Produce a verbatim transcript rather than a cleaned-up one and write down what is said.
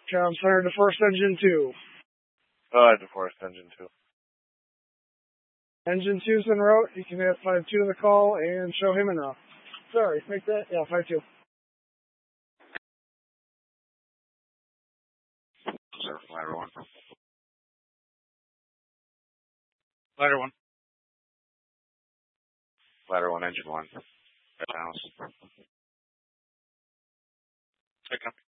Com Center to Force Engine two. Uh, to Force Engine two. Engine two's en route. You can add five two to the call and show him enough. Sorry, make that, yeah, five two. Sir, ladder one. Ladder one. Ladder one, engine one. House. Pick up.